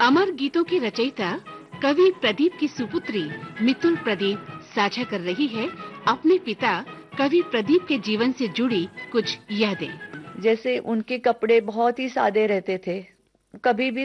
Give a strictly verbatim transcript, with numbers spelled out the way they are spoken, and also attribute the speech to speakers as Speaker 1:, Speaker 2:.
Speaker 1: अमर गीतों की रचयिता कवि प्रदीप की सुपुत्री मितुल प्रदीप साझा कर रही है अपने पिता कवि प्रदीप के जीवन से जुड़ी कुछ यादें।
Speaker 2: जैसे उनके कपड़े बहुत ही सादे रहते थे, कभी भी